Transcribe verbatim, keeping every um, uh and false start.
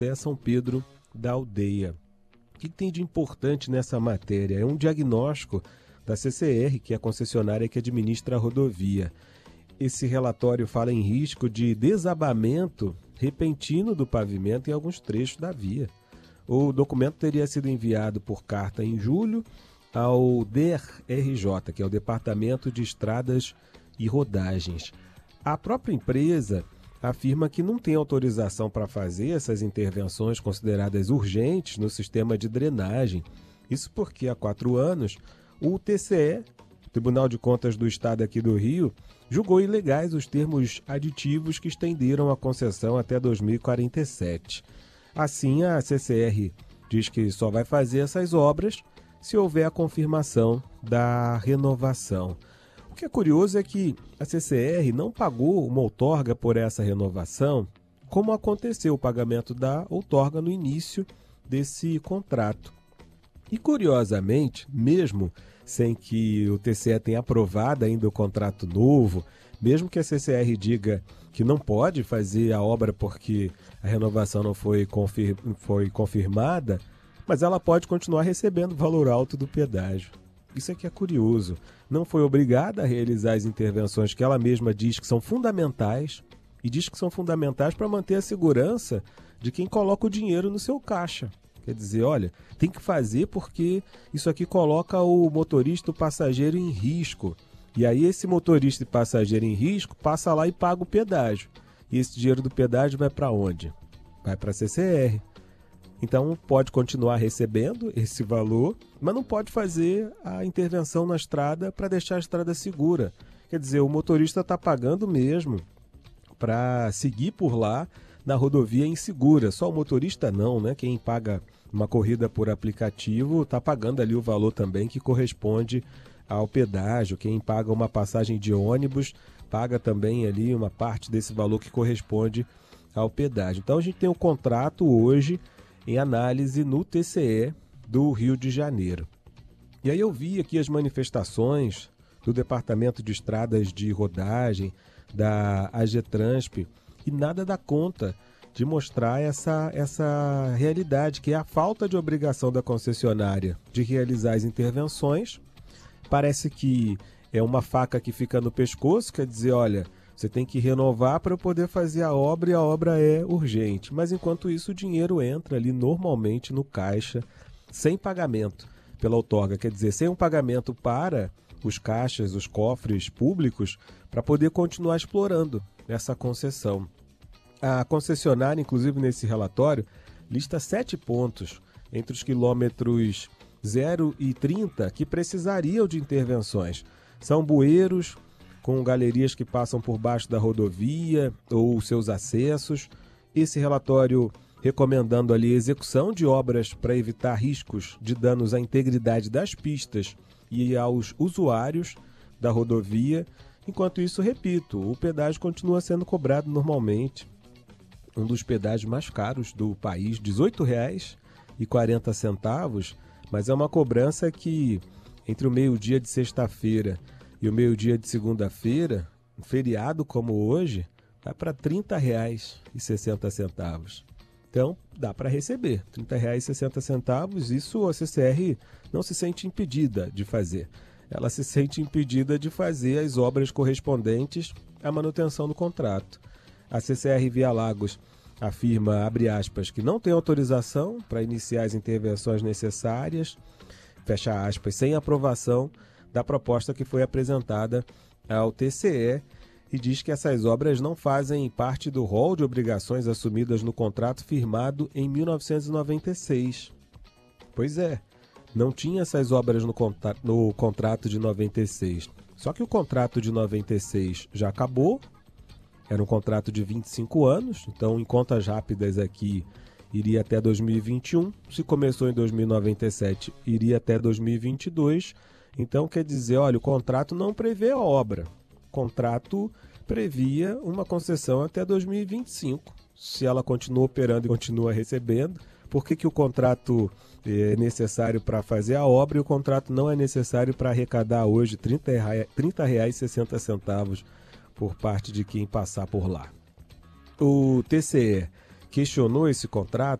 é São Pedro da Aldeia. O que tem de importante nessa matéria? É um diagnóstico da C C R, que é a concessionária que administra a rodovia. Esse relatório fala em risco de desabamento repentino do pavimento em alguns trechos da via. O documento teria sido enviado por carta em julho ao D R J, que é o Departamento de Estradas e Rodagens. A própria empresa afirma que não tem autorização para fazer essas intervenções consideradas urgentes no sistema de drenagem. Isso porque há quatro anos o T C E, Tribunal de Contas do Estado aqui do Rio, julgou ilegais os termos aditivos que estenderam a concessão até dois mil e quarenta e sete. Assim, a C C R diz que só vai fazer essas obras se houver a confirmação da renovação. O que é curioso é que a C C R não pagou uma outorga por essa renovação, como aconteceu o pagamento da outorga no início desse contrato. E, curiosamente, mesmo sem que o T C E tenha aprovado ainda o contrato novo, mesmo que a C C R diga que não pode fazer a obra porque a renovação não foi, confir- foi confirmada, mas ela pode continuar recebendo o valor alto do pedágio. Isso é que é curioso. Não foi obrigada a realizar as intervenções que ela mesma diz que são fundamentais, e diz que são fundamentais para manter a segurança de quem coloca o dinheiro no seu caixa. Quer dizer, olha, tem que fazer porque isso aqui coloca o motorista, o passageiro em risco. E aí esse motorista e passageiro em risco passa lá e paga o pedágio. E esse dinheiro do pedágio vai para onde? Vai para a C C R. Então pode continuar recebendo esse valor, mas não pode fazer a intervenção na estrada para deixar a estrada segura. Quer dizer, o motorista está pagando mesmo para seguir por lá na rodovia insegura. Só o motorista não, né? Quem paga uma corrida por aplicativo está pagando ali o valor também que corresponde ao pedágio. Quem paga uma passagem de ônibus paga também ali uma parte desse valor que corresponde ao pedágio. Então a gente tem um contrato hoje em análise no T C E do Rio de Janeiro. E aí eu vi aqui as manifestações do Departamento de Estradas de Rodagem, da AGETRANSP, e nada dá conta de mostrar essa, essa realidade, que é a falta de obrigação da concessionária de realizar as intervenções. Parece que é uma faca que fica no pescoço, quer dizer, olha, você tem que renovar para eu poder fazer a obra e a obra é urgente. Mas enquanto isso o dinheiro entra ali normalmente no caixa sem pagamento pela outorga. Quer dizer, sem um pagamento para os caixas, os cofres públicos, para poder continuar explorando essa concessão. A concessionária, inclusive nesse relatório, lista sete pontos entre os quilômetros zero e trinta que precisariam de intervenções. São bueiros com galerias que passam por baixo da rodovia ou seus acessos. Esse relatório recomendando ali a execução de obras para evitar riscos de danos à integridade das pistas e aos usuários da rodovia. Enquanto isso, repito, o pedágio continua sendo cobrado normalmente. Um dos pedágios mais caros do país, dezoito reais e quarenta centavos, mas é uma cobrança que entre o meio-dia de sexta-feira e o meio-dia de segunda-feira, um feriado como hoje, vai para trinta reais e sessenta centavos. Então, dá para receber trinta reais e sessenta centavos. Isso a C C R não se sente impedida de fazer. Ela se sente impedida de fazer as obras correspondentes à manutenção do contrato. A C C R Via Lagos afirma, abre aspas, que não tem autorização para iniciar as intervenções necessárias, fecha aspas, sem aprovação da proposta que foi apresentada ao T C E, e diz que essas obras não fazem parte do rol de obrigações assumidas no contrato firmado em mil novecentos e noventa e seis. Pois é, não tinha essas obras no, contra- no contrato de noventa e seis. Só que o contrato de noventa e seis já acabou, era um contrato de vinte e cinco anos, então em contas rápidas aqui iria até dois mil e vinte e um, se começou em dois mil e noventa e sete, iria até dois mil e vinte e dois. Então quer dizer, olha, o contrato não prevê a obra. O contrato previa uma concessão até dois mil e vinte e cinco. Se ela continua operando e continua recebendo, por que que o contrato é necessário para fazer a obra e o contrato não é necessário para arrecadar hoje trinta reais e sessenta centavos por parte de quem passar por lá? O T C E questionou esse contrato?